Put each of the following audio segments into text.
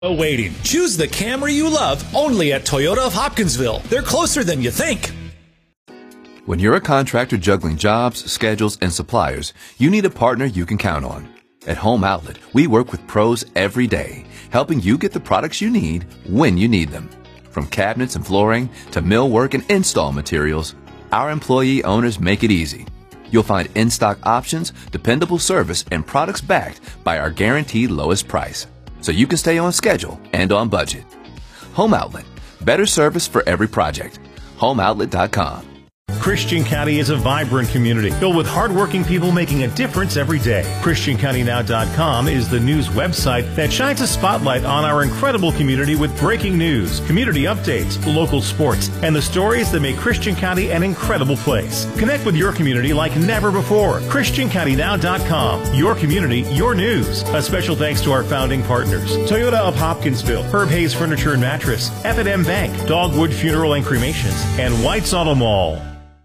Waiting. Choose the Camry you love only at Toyota of Hopkinsville. They're closer than you think. When you're a contractor juggling jobs, schedules, and suppliers, you need a partner you can count on. At Home Outlet, we work with pros every day, helping you get the products you need when you need them. From cabinets and flooring to millwork and install materials, our employee owners make it easy. You'll find in-stock options, dependable service, and products backed by our guaranteed lowest price, so you can stay on schedule and on budget. Home Outlet. Better service for every project. HomeOutlet.com. Christian County is a vibrant community filled with hardworking people making a difference every day. ChristianCountyNow.com is the news website that shines a spotlight on our incredible community with breaking news, community updates, local sports, and the stories that make Christian County an incredible place. Connect with your community like never before. ChristianCountyNow.com. Your community, your news. A special thanks to our founding partners: Toyota of Hopkinsville, Herb Hayes Furniture and Mattress, F&M Bank, Dogwood Funeral and Cremations, and White's Auto Mall.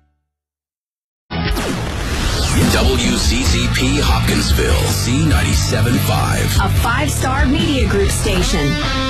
WCCP Hopkinsville, C97.5. A 5-star media group station.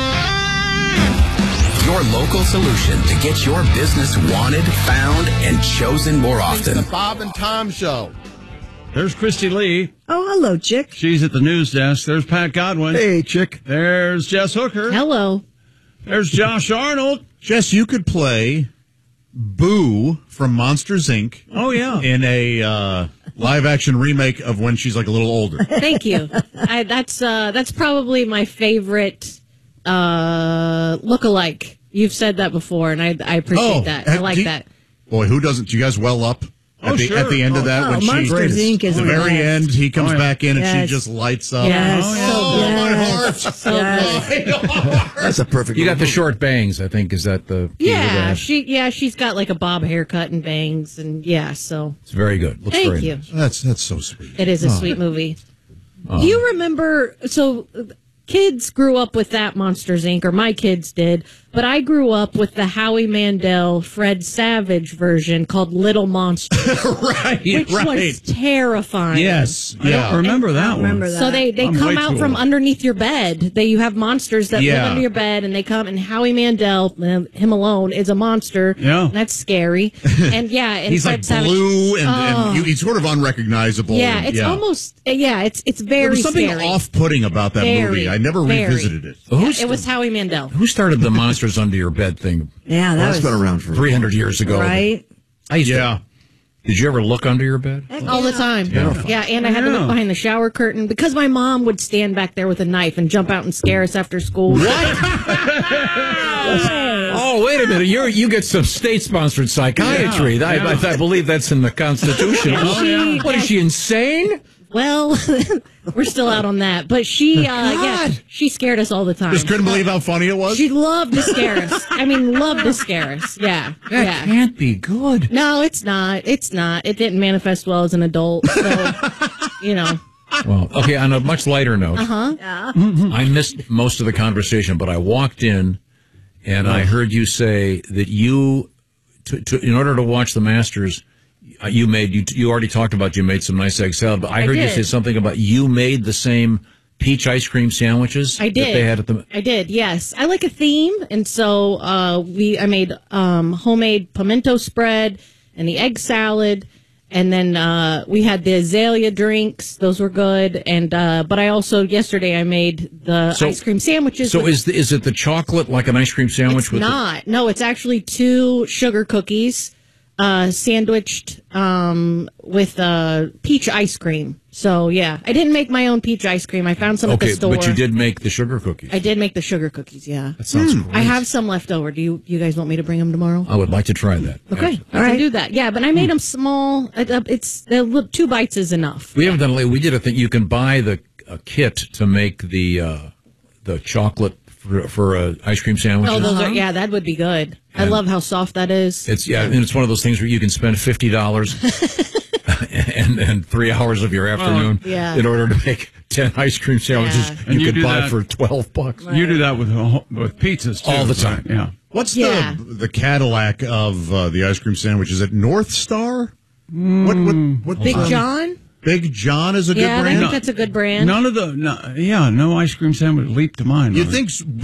Your local solution to get your business wanted, found, and chosen more often. The Bob and Tom Show. There's Christy Lee. Oh, hello, Chick. She's at the news desk. There's Pat Godwin. Hey, Chick. There's Jess Hooker. Hello. There's Josh Arnold. Jess, you could play Boo from Monsters, Inc. Oh, yeah. In a live-action remake of when she's like a little older. Thank you. That's probably my favorite look-alike. You've said that before, and I appreciate that. I like that. Boy, who doesn't? Do you guys well up? At the end of that, when Monsters Inc. is the very best. end, he comes back in and she just lights up. Yes. My heart! So good. That's a perfect. You got the short bangs, I think. Is that the key to that? She's got like a bob haircut and bangs, and so It's very good. Looks thank very you. Nice. That's so sweet. It is a sweet movie. Do you remember? So kids grew up with that Monsters Inc. or my kids did, but I grew up with the Howie Mandel, Fred Savage version called Little Monsters, which was terrifying. Yes, I don't remember that one. So they come out from underneath your bed. You have monsters that live under your bed, and they come. And Howie Mandel, him alone, is a monster. Yeah, that's scary. And and he's Fred like Savage, blue, and he's sort of unrecognizable. Yeah, it's almost it's very There was something scary. off-putting about that movie. I never revisited it. It was Howie Mandel. Who started the Monsters Under Your Bed thing? Yeah, that's been around for 300 years ago. Right? I used to. Did you ever look under your bed? All the time. Yeah, and I had to look behind the shower curtain because my mom would stand back there with a knife and jump out and scare us after school. What? Oh, wait a minute. You get some state-sponsored psychiatry. I believe that's in the Constitution. What, is she insane? Well, we're still out on that. But she scared us all the time. Just couldn't believe how funny it was? She loved to scare us. Loved to scare us. Yeah. That can't be good. No, it's not. It's not. It didn't manifest well as an adult. So, Well, okay, on a much lighter note. Yeah. I missed most of the conversation, but I walked in and I heard you say that you, in order to watch the Masters, you already talked about you made some nice egg salad, but I heard you say something about you made the same peach ice cream sandwiches that they had at the... I did, yes. I like a theme, and so I made homemade pimento spread and the egg salad, and then we had the azalea drinks. Those were good, and but I also yesterday I made the ice cream sandwiches. So is it the chocolate like an ice cream sandwich? It's not. No, it's actually 2 sugar cookies sandwiched with peach ice cream. So, yeah. I didn't make my own peach ice cream. I found some at the store. But you did make the sugar cookies. I did make the sugar cookies, yeah. That sounds great. I have some left over. Do you guys want me to bring them tomorrow? I would like to try that. Okay, I can do that. Yeah, but I made them small. It's 2 bites is enough. We haven't done it. We did a thing. You can buy a kit to make the chocolate for ice cream sandwiches. Oh, those are, that would be good. I love how soft that is. It's one of those things where you can spend $50 and 3 hours of your afternoon in order to make 10 ice cream sandwiches you could buy for $12. Right. You do that with pizzas too, all the time. Right? Yeah. What's the Cadillac of the ice cream sandwich? Is it North Star? What Big John? Big John is a good Yeah, I brand. think that's a good brand. None of the, no ice cream sandwich leaped to mind. You really. think